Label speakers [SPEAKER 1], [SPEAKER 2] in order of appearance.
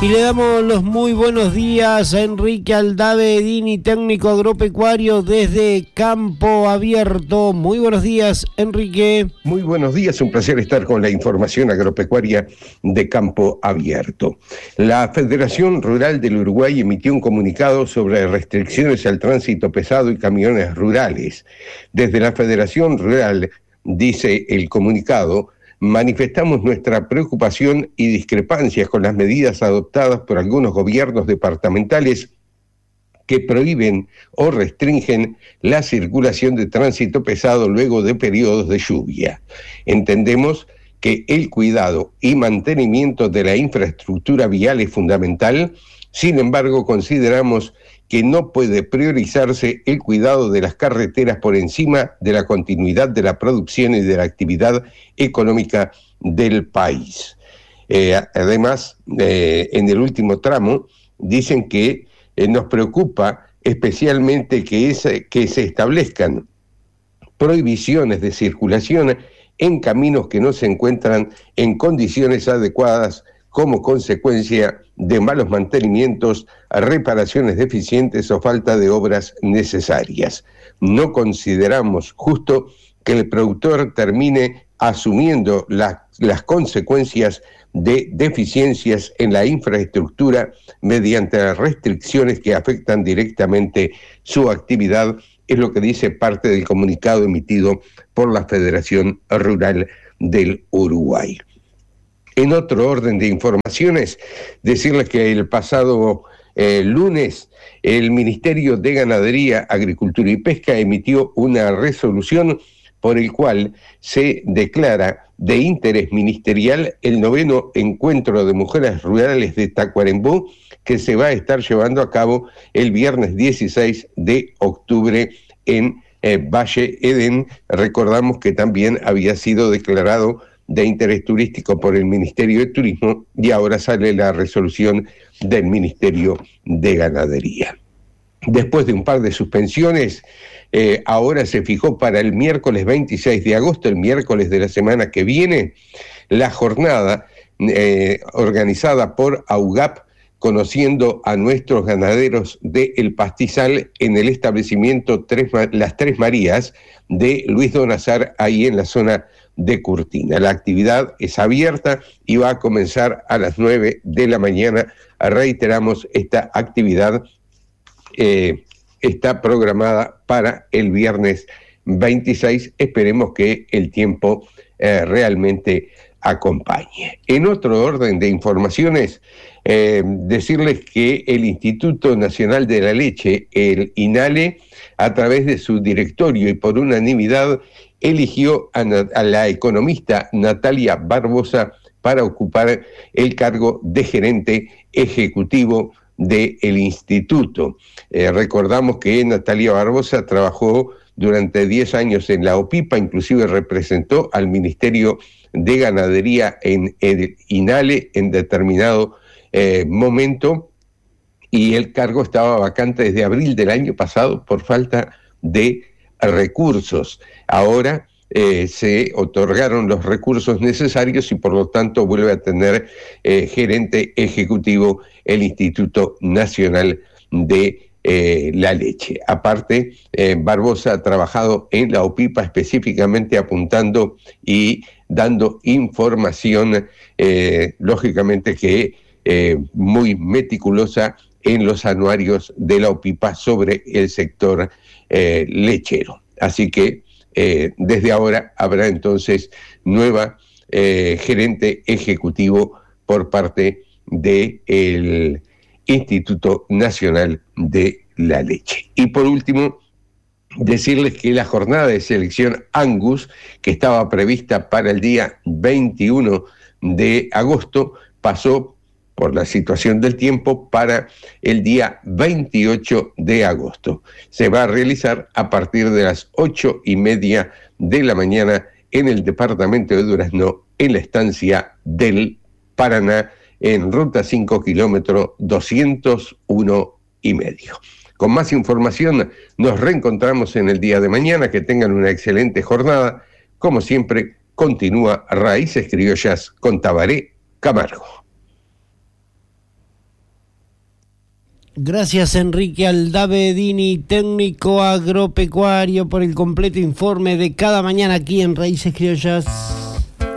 [SPEAKER 1] Y le damos los muy buenos días a Enrique Aldave Dini, técnico agropecuario desde Campo Abierto. Muy buenos días, Enrique.
[SPEAKER 2] Muy buenos días, un placer estar con la información agropecuaria de Campo Abierto. La Federación Rural del Uruguay emitió un comunicado sobre restricciones al tránsito pesado y camiones rurales. Desde la Federación Rural, dice el comunicado, manifestamos nuestra preocupación y discrepancias con las medidas adoptadas por algunos gobiernos departamentales que prohíben o restringen la circulación de tránsito pesado luego de periodos de lluvia. Entendemos que el cuidado y mantenimiento de la infraestructura vial es fundamental, sin embargo consideramos que no puede priorizarse el cuidado de las carreteras por encima de la continuidad de la producción y de la actividad económica del país. Además, en el último tramo, dicen que nos preocupa especialmente que se establezcan prohibiciones de circulación en caminos que no se encuentran en condiciones adecuadas como consecuencia de malos mantenimientos, reparaciones deficientes o falta de obras necesarias. No consideramos justo que el productor termine asumiendo las consecuencias de deficiencias en la infraestructura mediante las restricciones que afectan directamente su actividad, es lo que dice parte del comunicado emitido por la Federación Rural del Uruguay. En otro orden de informaciones, decirles que el pasado lunes el Ministerio de Ganadería, Agricultura y Pesca emitió una resolución por el cual se declara de interés ministerial el 9º Encuentro de Mujeres Rurales de Tacuarembó, que se va a estar llevando a cabo el viernes 16 de octubre en Valle Edén. Recordamos que también había sido declarado de interés turístico por el Ministerio de Turismo y ahora sale la resolución del Ministerio de Ganadería. Después de un par de suspensiones, ahora se fijó para el miércoles 26 de agosto, el miércoles de la semana que viene, la jornada organizada por AUGAP, conociendo a nuestros ganaderos de El Pastizal en el establecimiento Las Tres Marías de Luis Donazar, ahí en la zona de Curtina. La actividad es abierta y va a comenzar a las 9 de la mañana. Reiteramos, esta actividad está programada para el viernes 26. Esperemos que el tiempo realmente acompañe. En otro orden de informaciones, decirles que el Instituto Nacional de la Leche, el INALE, a través de su directorio y por unanimidad, eligió a la economista Natalia Barbosa para ocupar el cargo de gerente ejecutivo del instituto. Recordamos que Natalia Barbosa trabajó durante 10 años en la OPIPA, inclusive representó al Ministerio de Ganadería en el INALE en determinado momento, y el cargo estaba vacante desde abril del año pasado por falta de recursos. Ahora se otorgaron los recursos necesarios y por lo tanto vuelve a tener gerente ejecutivo el Instituto Nacional de la Leche. Aparte, Barbosa ha trabajado en la OPIPA específicamente apuntando y dando información, lógicamente que muy meticulosa en los anuarios de la OPIPA sobre el sector lechero. Así que desde ahora habrá entonces nueva gerente ejecutivo por parte del Instituto Nacional de la Leche. Y por último, decirles que la jornada de selección Angus, que estaba prevista para el día 21 de agosto, pasó por la situación del tiempo para el día 28 de agosto. Se va a realizar a partir de las 8:30 de la mañana en el departamento de Durazno, en la estancia del Paraná, en ruta 5 kilómetro 201,5. Con más información nos reencontramos en el día de mañana. Que tengan una excelente jornada. Como siempre, continúa Raíces Criollas con Tabaré Camargo.
[SPEAKER 1] Gracias Enrique Aldavedini, técnico agropecuario, por el completo informe de cada mañana aquí en Raíces Criollas.